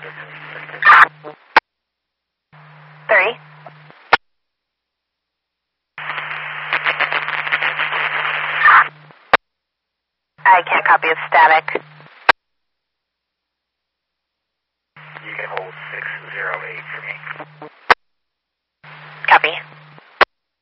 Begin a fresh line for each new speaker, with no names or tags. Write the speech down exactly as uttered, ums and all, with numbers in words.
Three. I can't copy, it's static.
You can hold six zero eight for me.
Copy.